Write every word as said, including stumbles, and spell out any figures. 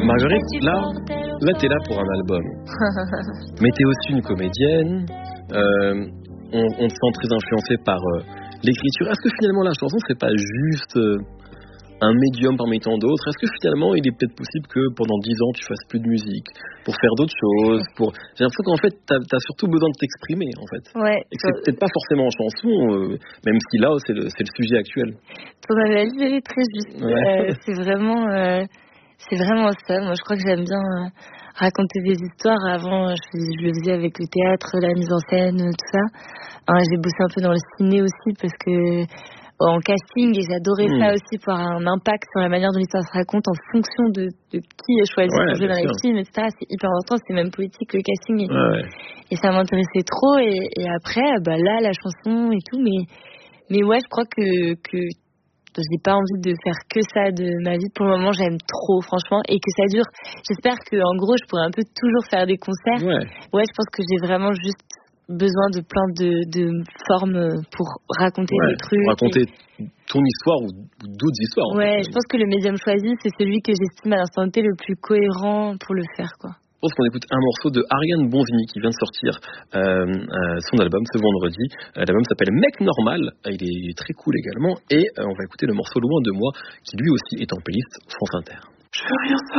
Marguerite, là, là t'es là pour un album. Mais t'es aussi une comédienne. Euh, on, on te sent très influencé par euh, l'écriture. Est-ce que finalement la chanson, c'est pas juste euh, un médium parmi tant d'autres? Est-ce que finalement, il est peut-être possible que pendant dix ans, tu fasses plus de musique pour faire d'autres choses pour... J'ai l'impression qu'en fait, t'as, t'as surtout besoin de t'exprimer, en fait. Ouais. Et que c'est peut-être pas forcément en chanson, euh, même si là, c'est le, c'est le sujet actuel. Ton analyse, elle est très juste. Ouais. Euh, c'est vraiment, euh, c'est vraiment ça. Moi, je crois que j'aime bien euh, raconter des histoires. Avant, je, je le faisais avec le théâtre, la mise en scène, tout ça. Alors, j'ai bossé un peu dans le ciné aussi parce que en casting, et j'adorais mmh. ça aussi pour avoir un impact sur la manière dont l'histoire se raconte en fonction de, de qui est choisi ouais, pour jouer dans sûr. Les films, et cetera. C'est hyper important, c'est même politique le casting. Et, ouais. et ça m'intéressait trop. Et, et après, bah là, la chanson et tout. Mais, mais ouais, je crois que, que j'ai pas envie de faire que ça de ma vie. Pour le moment, j'aime trop, franchement. Et que ça dure. J'espère qu'en gros, je pourrais un peu toujours faire des concerts. Ouais, ouais je pense que j'ai vraiment juste besoin de plein de, de formes pour raconter ouais, des trucs. Pour raconter et... ton histoire ou, ou d'autres histoires. Ouais, en fait. Je pense que le médium choisi, c'est celui que j'estime à l'instant T le plus cohérent pour le faire, quoi. Je pense qu'on écoute un morceau de Ariane Bonvigny qui vient de sortir euh, euh, son album ce vendredi. Euh, l'album s'appelle Mec Normal. Il est très cool également. Et euh, on va écouter le morceau Loin de moi qui lui aussi est en playlist France Inter. Je veux rien savoir.